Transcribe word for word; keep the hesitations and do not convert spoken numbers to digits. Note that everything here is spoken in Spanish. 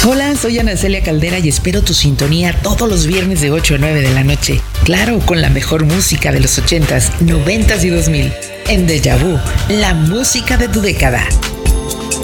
Hola, soy Ana Celia Caldera y espero tu sintonía todos los viernes de ocho a nueve de la noche. Claro, con la mejor música de los ochentas, noventas y dos mil. En Deja Vu, la música de tu década.